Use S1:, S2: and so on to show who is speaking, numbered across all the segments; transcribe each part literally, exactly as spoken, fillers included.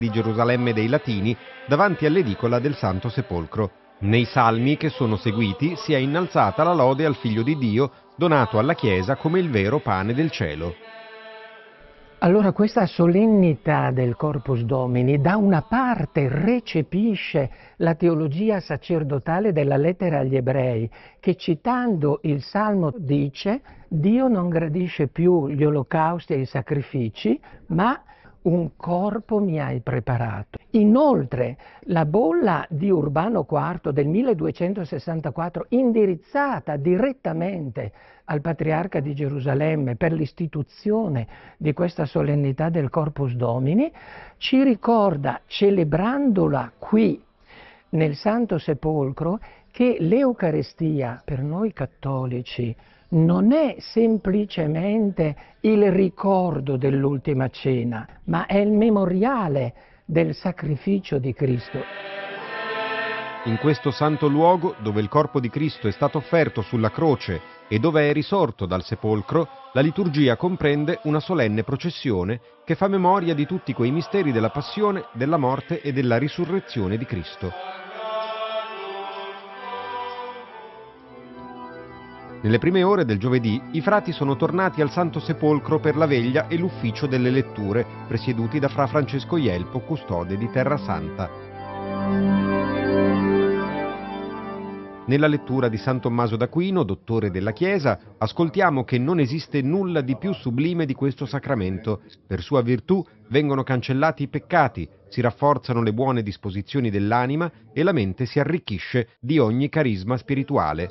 S1: di Gerusalemme dei Latini davanti all'edicola del Santo Sepolcro. Nei salmi che sono seguiti si è innalzata la lode al Figlio di Dio, donato alla Chiesa come il vero pane del cielo.
S2: Allora questa solennità del Corpus Domini da una parte recepisce la teologia sacerdotale della lettera agli Ebrei, che citando il Salmo dice: Dio non gradisce più gli olocausti e i sacrifici, ma un corpo mi hai preparato. Inoltre la bolla di Urbano quarto del milleduecentosessantaquattro, indirizzata direttamente al Patriarca di Gerusalemme per l'istituzione di questa solennità del Corpus Domini, ci ricorda, celebrandola qui nel Santo Sepolcro, che l'Eucaristia per noi cattolici non è semplicemente il ricordo dell'ultima cena, ma è il memoriale del sacrificio di Cristo.
S1: In questo santo luogo, dove il corpo di Cristo è stato offerto sulla croce e dove è risorto dal sepolcro, la liturgia comprende una solenne processione che fa memoria di tutti quei misteri della passione, della morte e della risurrezione di Cristo. Nelle prime ore del giovedì i frati sono tornati al Santo Sepolcro per la veglia e l'ufficio delle letture, presieduti da Fra Francesco Ielpo, custode di Terra Santa. Nella lettura di San Tommaso d'Aquino, dottore della Chiesa, ascoltiamo che non esiste nulla di più sublime di questo sacramento. Per sua virtù vengono cancellati i peccati, si rafforzano le buone disposizioni dell'anima e la mente si arricchisce di ogni carisma spirituale.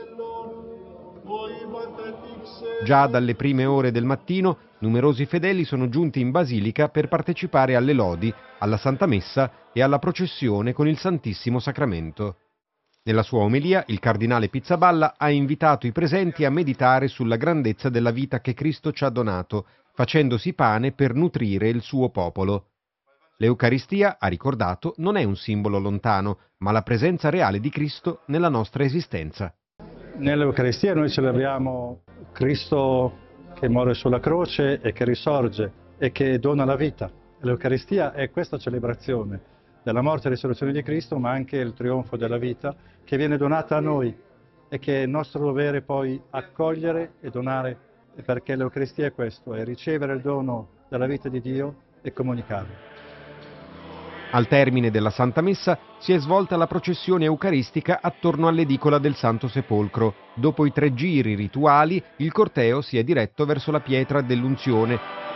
S1: Già dalle prime ore del mattino, numerosi fedeli sono giunti in basilica per partecipare alle lodi, alla Santa Messa e alla processione con il Santissimo Sacramento. Nella sua omelia, il cardinale Pizzaballa ha invitato i presenti a meditare sulla grandezza della vita che Cristo ci ha donato, facendosi pane per nutrire il suo popolo. L'Eucaristia, ha ricordato, non è un simbolo lontano, ma la presenza reale di Cristo nella nostra esistenza.
S3: Nell'Eucaristia noi celebriamo Cristo che muore sulla croce e che risorge e che dona la vita. L'Eucaristia è questa celebrazione della morte e risurrezione di Cristo, ma anche il trionfo della vita che viene donata a noi e che è nostro dovere poi accogliere e donare, perché l'Eucaristia è questo, è ricevere il dono della vita di Dio e comunicarlo.
S1: Al termine della Santa Messa si è svolta la processione eucaristica attorno all'edicola del Santo Sepolcro. Dopo i tre giri rituali, il corteo si è diretto verso la pietra dell'unzione.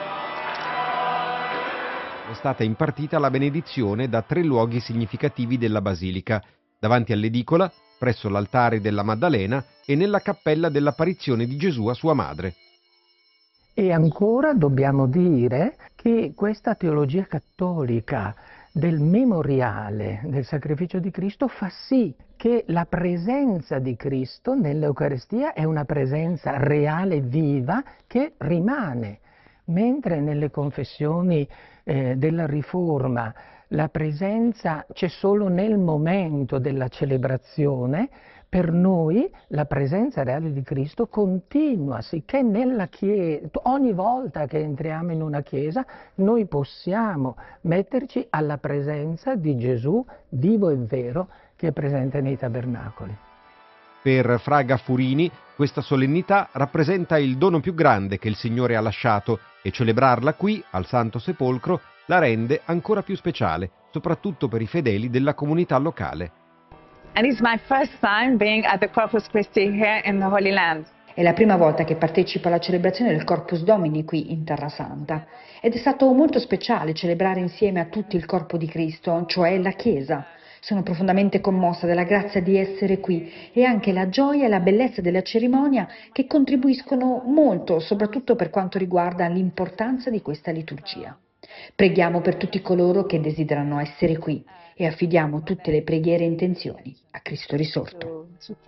S1: È stata impartita la benedizione da tre luoghi significativi della basilica: davanti all'edicola, presso l'altare della Maddalena e nella cappella dell'apparizione di Gesù a sua madre.
S2: E ancora dobbiamo dire che questa teologia cattolica del memoriale del sacrificio di Cristo fa sì che la presenza di Cristo nell'Eucaristia è una presenza reale, viva, che rimane, mentre nelle confessioni eh, della Riforma la presenza c'è solo nel momento della celebrazione. Per noi la presenza reale di Cristo continua, sicché nella Chiesa, ogni volta che entriamo in una Chiesa, noi possiamo metterci alla presenza di Gesù vivo e vero che è presente nei tabernacoli.
S1: Per Fra Gaffurini questa solennità rappresenta il dono più grande che il Signore ha lasciato e celebrarla qui, al Santo Sepolcro, la rende ancora più speciale, soprattutto per i fedeli della comunità locale.
S4: And it's my first time being at the Corpus Christi here in the Holy Land.
S5: È la prima volta che partecipo alla celebrazione del Corpus Domini qui in Terra Santa ed è stato molto speciale celebrare insieme a tutti il corpo di Cristo, cioè la Chiesa. Sono profondamente commossa dalla grazia di essere qui e anche la gioia e la bellezza della cerimonia che contribuiscono molto, soprattutto per quanto riguarda l'importanza di questa liturgia. Preghiamo per tutti coloro che desiderano essere qui e affidiamo tutte le preghiere e intenzioni a Cristo risorto.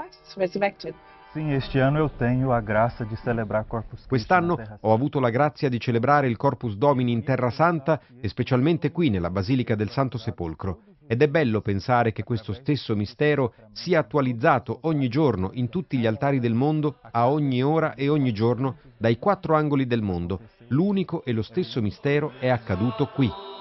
S1: Quest'anno ho avuto la grazia di celebrare il Corpus Domini in Terra Santa e specialmente qui nella Basilica del Santo Sepolcro. Ed è bello pensare che questo stesso mistero sia attualizzato ogni giorno in tutti gli altari del mondo, a ogni ora e ogni giorno, dai quattro angoli del mondo. L'unico e lo stesso mistero è accaduto qui.